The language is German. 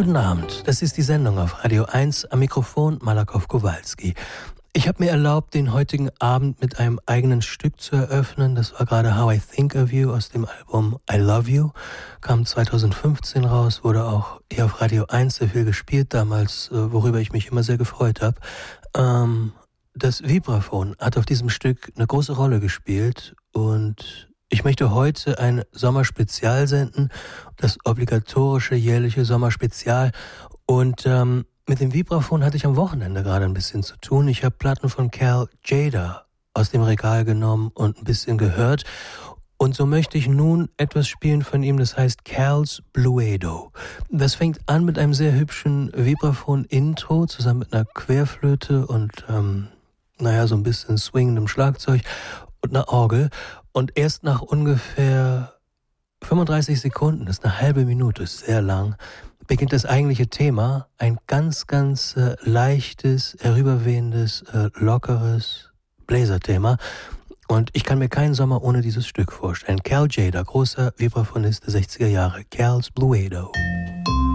Guten Abend, das ist die Sendung auf Radio 1, am Mikrofon Malakow Kowalski. Ich habe mir erlaubt, den heutigen Abend mit einem eigenen Stück zu eröffnen. Das war gerade How I Think of You aus dem Album I Love You. Kam 2015 raus, wurde auch hier auf Radio 1 sehr viel gespielt damals, worüber ich mich immer sehr gefreut habe. Das Vibraphon hat auf diesem Stück eine große Rolle gespielt und ich möchte heute ein Sommerspezial senden, das obligatorische jährliche Sommerspezial. Und mit dem Vibraphon hatte ich am Wochenende gerade ein bisschen zu tun. Ich habe Platten von Cal Tjader aus dem Regal genommen und ein bisschen gehört. Und so möchte ich nun etwas spielen von ihm, das heißt Cal's Bluedo. Das fängt an mit einem sehr hübschen Vibraphon-Intro, zusammen mit einer Querflöte und so ein bisschen swingendem Schlagzeug und einer Orgel. Und erst nach ungefähr 35 Sekunden, das ist eine halbe Minute, ist sehr lang, beginnt das eigentliche Thema. Ein ganz, ganz leichtes, herüberwehendes, lockeres Bläserthema. Und ich kann mir keinen Sommer ohne dieses Stück vorstellen. Cal Tjader, großer Vibraphonist der 60er Jahre. Cal's Bluedo.